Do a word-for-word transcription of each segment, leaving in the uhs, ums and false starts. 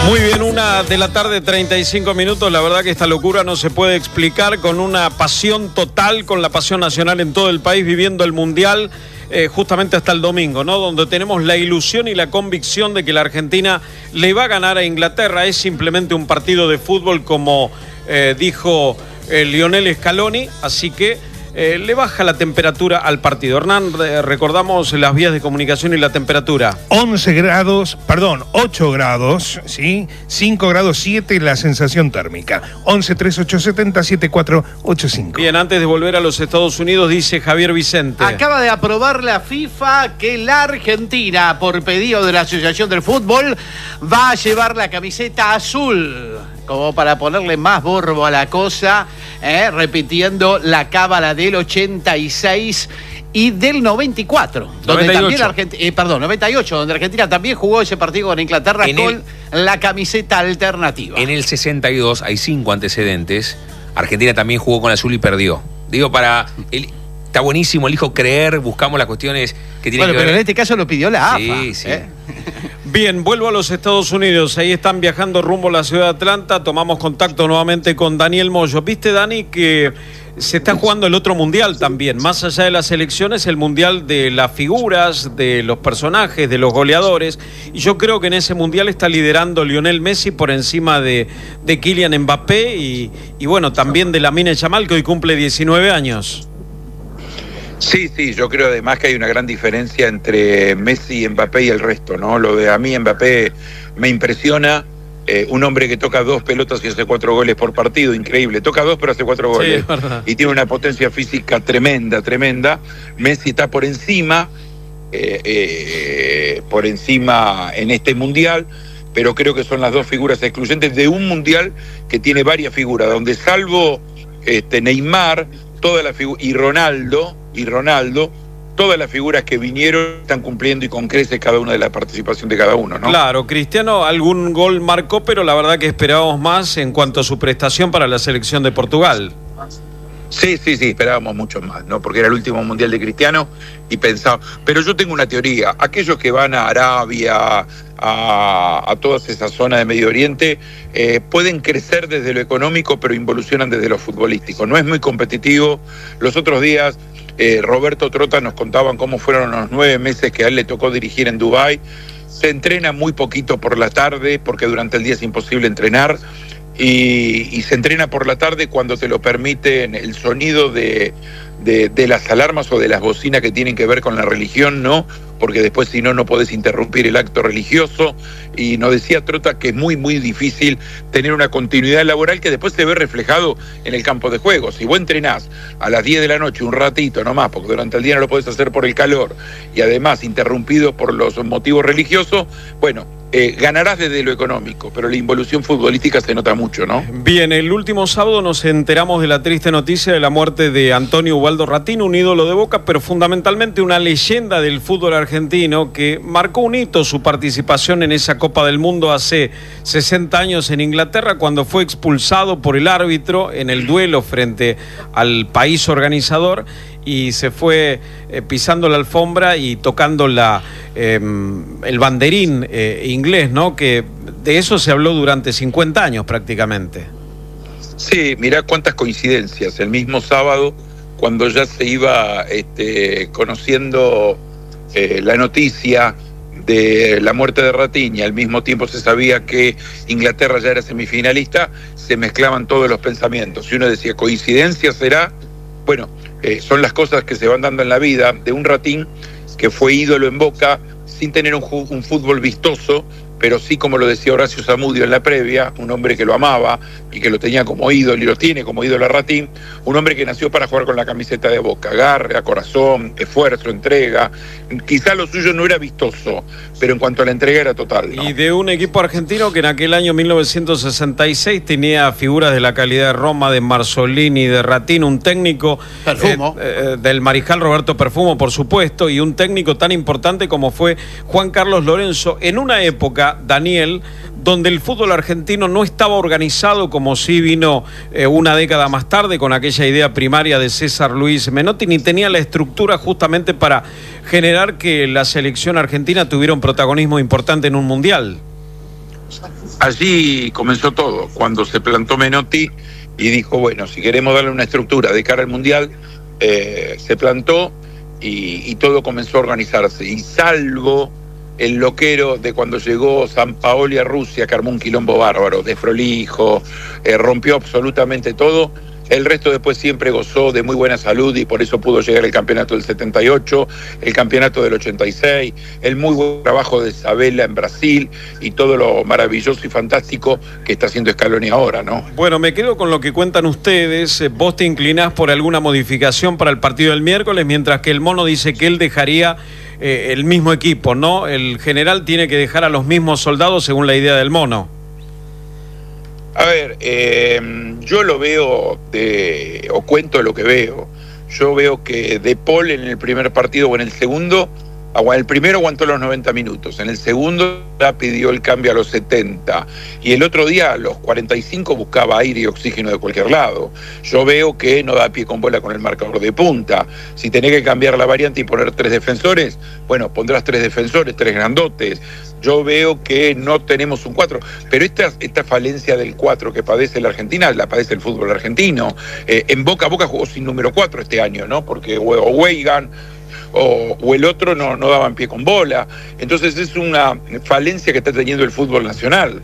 Muy bien, una de la tarde, treinta y cinco minutos. La verdad que esta locura no se puede explicar, con una pasión total, con la pasión nacional en todo el país, viviendo el Mundial eh, justamente hasta el domingo, ¿no? Donde tenemos la ilusión y la convicción de que la Argentina le va a ganar a Inglaterra. Es simplemente un partido de fútbol, como eh, dijo eh, Lionel Scaloni, así que Eh, le baja la temperatura al partido. Hernán, eh, recordamos las vías de comunicación y la temperatura. once grados, perdón, ocho grados, ¿sí? cinco grados siete la sensación térmica. once, treinta y ocho, setenta, setenta y cuatro, ochenta y cinco. Bien, antes de volver a los Estados Unidos, dice Javier Vicente. Acaba de aprobar la FIFA que la Argentina, por pedido de la Asociación del Fútbol, va a llevar la camiseta azul, como para ponerle más borbo a la cosa, eh, repitiendo la cábala del ochenta y seis y del noventa y cuatro, donde noventa y ocho. también Argentina, eh, perdón, noventa y ocho, donde Argentina también jugó ese partido con Inglaterra en con el, la camiseta alternativa. En el sesenta y dos hay cinco antecedentes. Argentina también jugó con azul y perdió. Digo, para el, está buenísimo, elijo creer, buscamos las cuestiones que tienen bueno, que pero ver. en este caso lo pidió la A F A. Sí, sí. ¿eh? Bien, vuelvo a los Estados Unidos. Ahí están viajando rumbo a la ciudad de Atlanta. Tomamos contacto nuevamente con Daniel Moyo. ¿Viste, Dani, que se está jugando el otro mundial también? Más allá de las elecciones, el mundial de las figuras, de los personajes, de los goleadores. Y yo creo que en ese mundial está liderando Lionel Messi por encima de, de Kylian Mbappé y, y bueno, también de Lamine Yamal, que hoy cumple diecinueve años. Sí, sí, yo creo además que hay una gran diferencia entre Messi, Mbappé y el resto, ¿no? Lo de a mí Mbappé me impresiona, eh, un hombre que toca dos pelotas y hace cuatro goles por partido, increíble, toca dos pero hace cuatro goles, sí, y tiene una potencia física tremenda, tremenda. Messi está por encima, eh, eh, por encima en este mundial, pero creo que son las dos figuras excluyentes de un mundial que tiene varias figuras, donde salvo este, Neymar, toda la figu- y Ronaldo, y Ronaldo, todas las figuras que vinieron están cumpliendo y con creces cada una de la participación de cada uno, ¿no? Claro, Cristiano algún gol marcó, pero la verdad que esperábamos más en cuanto a su prestación para la selección de Portugal. Sí, sí, sí, esperábamos mucho más, ¿no? Porque era el último mundial de Cristiano y pensaba... Pero yo tengo una teoría, aquellos que van a Arabia, a, a toda esa zona de Medio Oriente, eh, pueden crecer desde lo económico, pero involucionan desde lo futbolístico. No es muy competitivo. Los otros días, eh, Roberto Trota nos contaban cómo fueron los nueve meses que a él le tocó dirigir en Dubái. Se entrena muy poquito por la tarde, porque durante el día es imposible entrenar. Y, y se entrena por la tarde cuando te lo permiten el sonido de, de, de las alarmas o de las bocinas que tienen que ver con la religión, ¿no? Porque después si no, no podés interrumpir el acto religioso. Y nos decía Trota que es muy, muy difícil tener una continuidad laboral que después se ve reflejado en el campo de juego. Si vos entrenás a las diez de la noche un ratito nomás, porque durante el día no lo podés hacer por el calor, y además interrumpido por los motivos religiosos, bueno, eh, ganarás desde lo económico, pero la involución futbolística se nota mucho, ¿no? Bien, el último sábado nos enteramos de la triste noticia de la muerte de Antonio Ubaldo Ratín, un ídolo de Boca, pero fundamentalmente una leyenda del fútbol argentino que marcó un hito su participación en esa Copa del Mundo hace sesenta años en Inglaterra, cuando fue expulsado por el árbitro en el duelo frente al país organizador y se fue eh, pisando la alfombra y tocando la, eh, el banderín eh, inglés, ¿no? Que de eso se habló durante cincuenta años prácticamente. Sí, mirá cuántas coincidencias. El mismo sábado, cuando ya se iba este, conociendo eh, la noticia de la muerte de Ratín y al mismo tiempo se sabía que Inglaterra ya era semifinalista, se mezclaban todos los pensamientos. Y uno decía, ¿coincidencia será? Bueno, eh, son las cosas que se van dando en la vida de un Ratín que fue ídolo en Boca sin tener un, un fútbol vistoso, pero sí, como lo decía Horacio Zamudio en la previa, un hombre que lo amaba y que lo tenía como ídolo y lo tiene como ídolo a Ratín, un hombre que nació para jugar con la camiseta de Boca, garra, corazón, esfuerzo, entrega. Quizá lo suyo no era vistoso, pero en cuanto a la entrega era total, ¿no? Y de un equipo argentino que en aquel año mil novecientos sesenta y seis tenía figuras de la calidad de Roma, de Marzolini, de Ratín, un técnico Perfumo. Eh, eh, del mariscal Roberto Perfumo, por supuesto, y un técnico tan importante como fue Juan Carlos Lorenzo, en una época, Daniel, donde el fútbol argentino no estaba organizado como sí vino eh, una década más tarde con aquella idea primaria de César Luis Menotti, ni tenía la estructura justamente para generar que la selección argentina tuviera un protagonismo importante en un mundial. Allí comenzó todo, cuando se plantó Menotti y dijo, bueno, si queremos darle una estructura de cara al Mundial, eh, se plantó y, y todo comenzó a organizarse. Y salvo el loquero de cuando llegó Sampaoli a Rusia, que armó un quilombo bárbaro, desprolijo, eh, rompió absolutamente todo. El resto después siempre gozó de muy buena salud y por eso pudo llegar el campeonato del setenta y ocho, el campeonato del ochenta y seis, el muy buen trabajo de Sabella en Brasil y todo lo maravilloso y fantástico que está haciendo Scaloni ahora, ¿no? Bueno, me quedo con lo que cuentan ustedes. Vos te inclinás por alguna modificación para el partido del miércoles, mientras que el Mono dice que él dejaría eh, el mismo equipo, ¿no? El general tiene que dejar a los mismos soldados según la idea del Mono. A ver, eh, yo lo veo, de, o cuento lo que veo. Yo veo que De Paul en el primer partido o en el segundo, el primero aguantó los noventa minutos, en el segundo ya pidió el cambio a los setenta y el otro día a los cuarenta y cinco buscaba aire y oxígeno de cualquier lado. Yo veo que no da pie con bola con el marcador de punta. Si tenés que cambiar la variante y poner tres defensores, bueno, pondrás tres defensores, tres grandotes. Yo veo que no tenemos un cuatro, pero esta, esta falencia del cuatro que padece la Argentina, la padece el fútbol argentino. Eh, en Boca a Boca jugó sin número cuatro este año, ¿no? Porque o, o Weigan o, o el otro no, no daban pie con bola. Entonces es una falencia que está teniendo el fútbol nacional.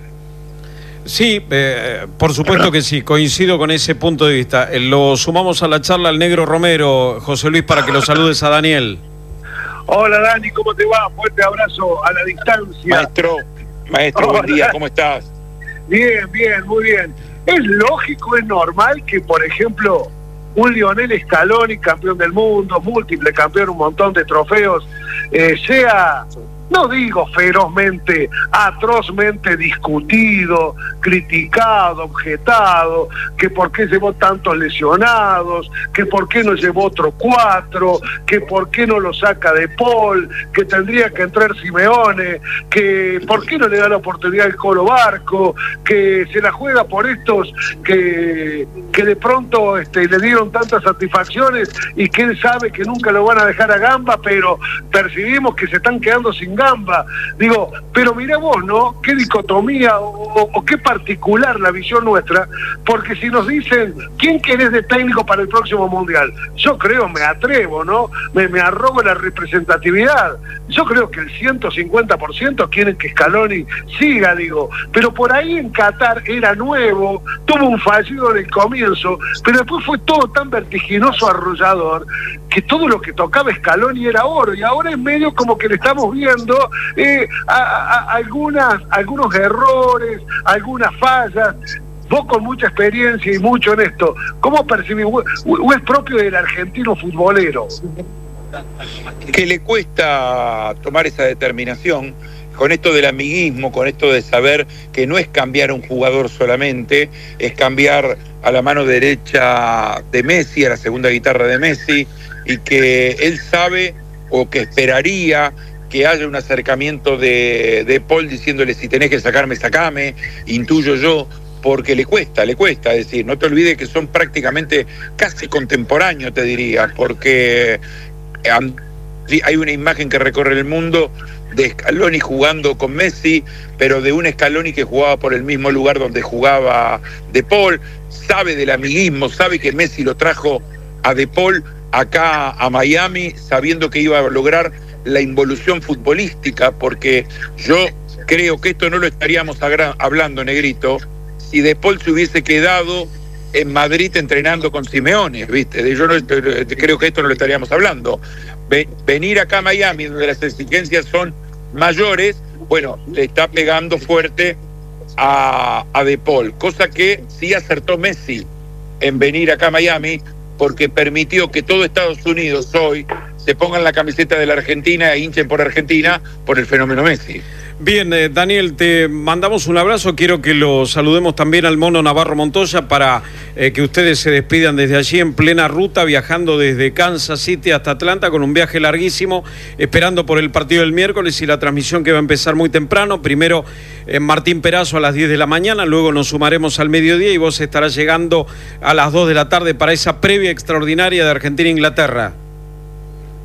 Sí, eh, por supuesto que sí, coincido con ese punto de vista. Eh, lo sumamos a la charla al Negro Romero, José Luis, para que lo saludes a Daniel. Hola Dani, ¿cómo te va? Fuerte abrazo a la distancia. Maestro, maestro, Hola. Buen día, ¿cómo estás? Bien, bien, muy bien. Es lógico, es normal que, por ejemplo, un Lionel Scaloni, campeón del mundo, múltiple campeón, un montón de trofeos, eh, sea, no digo ferozmente, atrozmente discutido, criticado, objetado, que por qué llevó tantos lesionados, que por qué no llevó otro cuatro, que por qué no lo saca De Paul, que tendría que entrar Simeone, que por qué no le da la oportunidad al Colo Barco, que se la juega por estos que, que de pronto este, le dieron tantas satisfacciones y que él sabe que nunca lo van a dejar a gamba, pero percibimos que se están quedando sin gamba. Digo, pero mirá vos, ¿no? Qué dicotomía o, o, o qué particular la visión nuestra, porque si nos dicen, ¿quién querés de técnico para el próximo Mundial? Yo creo, me atrevo, ¿no? Me, me arrogo la representatividad. Yo creo que el ciento cincuenta por ciento quieren que Scaloni siga, digo, pero por ahí en Qatar era nuevo, tuvo un fallido en el comienzo, pero después fue todo tan vertiginoso, arrollador, que todo lo que tocaba Scaloni era oro, y ahora es medio como que le estamos viendo eh, a, a, a algunas, algunos errores, algunas fallas. Vos con mucha experiencia y mucho en esto, ¿cómo percibís? ¿O es propio del argentino futbolero? Que le cuesta tomar esa determinación, con esto del amiguismo, con esto de saber que no es cambiar a un jugador solamente, es cambiar a la mano derecha de Messi, a la segunda guitarra de Messi, y que él sabe o que esperaría que haya un acercamiento de, de Paul diciéndole si tenés que sacarme, sacame, intuyo yo, porque le cuesta, le cuesta, es decir, no te olvides que son prácticamente casi contemporáneos, te diría, porque hay una imagen que recorre el mundo de Scaloni jugando con Messi, pero de un Scaloni que jugaba por el mismo lugar donde jugaba De Paul, sabe del amiguismo, sabe que Messi lo trajo a De Paul acá a Miami, sabiendo que iba a lograr la involución futbolística, porque yo creo que esto no lo estaríamos hablando, Negrito, si De Paul se hubiese quedado en Madrid entrenando con Simeone, ¿viste? Yo no, creo que esto no lo estaríamos hablando. Venir acá a Miami, donde las exigencias son mayores, bueno, le está pegando fuerte a, a De Paul, cosa que sí acertó Messi en venir acá a Miami, porque permitió que todo Estados Unidos hoy se pongan la camiseta de la Argentina e hinchen por Argentina por el fenómeno Messi. Bien, eh, Daniel, te mandamos un abrazo. Quiero que lo saludemos también al Mono Navarro Montoya para eh, que ustedes se despidan desde allí en plena ruta, viajando desde Kansas City hasta Atlanta con un viaje larguísimo, esperando por el partido del miércoles y la transmisión que va a empezar muy temprano. Primero en Martín Perazo a las diez de la mañana, luego nos sumaremos al mediodía y vos estarás llegando a las dos de la tarde para esa previa extraordinaria de Argentina-Inglaterra.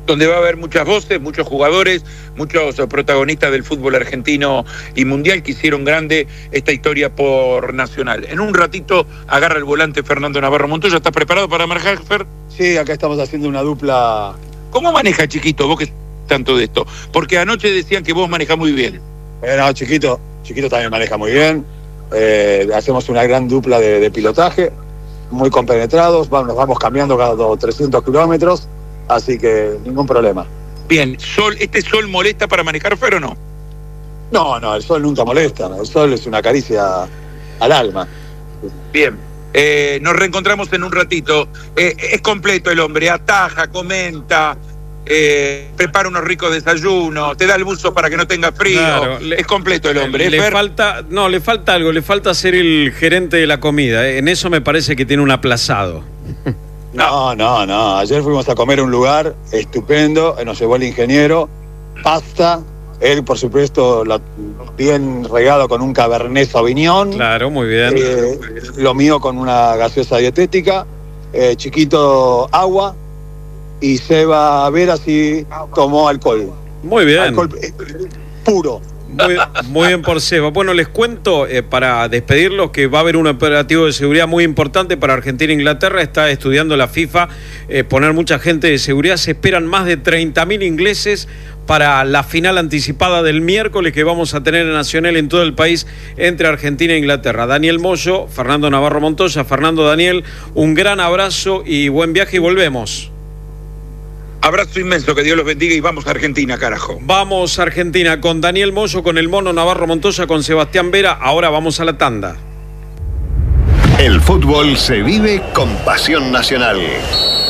donde va a haber muchas voces, muchos jugadores, muchos protagonistas del fútbol argentino y mundial que hicieron grande esta historia por Nacional. En un ratito agarra el volante Fernando Navarro Montoya. ¿Estás preparado para manejar, Fer? Sí, acá estamos haciendo una dupla. ¿Cómo maneja, Chiquito, vos que tanto de esto? Porque anoche decían que vos manejás muy bien. Eh, no, Chiquito, Chiquito también maneja muy bien. Eh, hacemos una gran dupla de, de pilotaje, muy compenetrados, vamos, nos vamos cambiando cada trescientos kilómetros, así que ningún problema. Bien, sol, ¿este sol molesta para manejar, Fer, o no? No, no, el sol nunca molesta, el sol es una caricia al alma. Bien, eh, nos reencontramos en un ratito. Eh, es completo el hombre, ataja, comenta, eh, prepara unos ricos desayunos, te da el buzo para que no tenga frío. Claro, le, es completo el hombre. Le ¿eh, Fer? falta, no, le falta algo, le falta ser el gerente de la comida. En eso me parece que tiene un aplazado. No, no, no. Ayer fuimos a comer a un lugar estupendo, nos llevó el ingeniero, pasta, él por supuesto la, bien regado con un Cabernet Sauvignon. Claro, muy bien. Eh, lo mío con una gaseosa dietética, eh, Chiquito agua y Seba Vera sí tomó alcohol. Muy bien. Alcohol eh, puro. Muy, muy bien por Seba. Bueno, les cuento, eh, para despedirlos, que va a haber un operativo de seguridad muy importante para Argentina e Inglaterra. Está estudiando la FIFA eh, poner mucha gente de seguridad. Se esperan más de treinta mil ingleses para la final anticipada del miércoles que vamos a tener en Nacional en todo el país entre Argentina e Inglaterra. Daniel Moyo, Fernando Navarro Montoya. Fernando, Daniel, un gran abrazo y buen viaje y volvemos. Abrazo inmenso, que Dios los bendiga y vamos a Argentina, carajo. Vamos a Argentina con Daniel Moyo, con el Mono Navarro Montoya, con Sebastián Vera. Ahora vamos a la tanda. El fútbol se vive con pasión nacional.